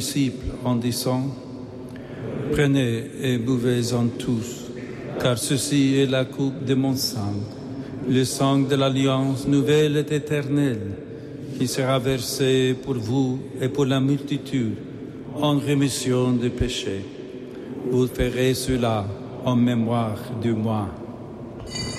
disciples en disant: Prenez et buvez-en tous, car ceci est la coupe de mon sang, le sang de l'alliance nouvelle et éternelle, qui sera versé pour vous et pour la multitude en rémission des péchés. Vous ferez cela en mémoire de moi.